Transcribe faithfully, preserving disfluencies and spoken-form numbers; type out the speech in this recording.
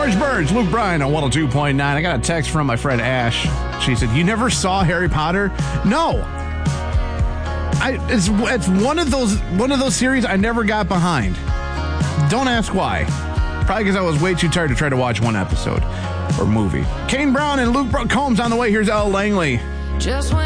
George Burns, Luke Bryan on one oh two point nine. I got a text from my friend Ash. She said, you never saw Harry Potter? No. I, it's it's one of those one of those series I never got behind. Don't ask why. Probably because I was way too tired to try to watch one episode or movie. Kane Brown and Luke Combs on the way. Here's Elle Langley. Just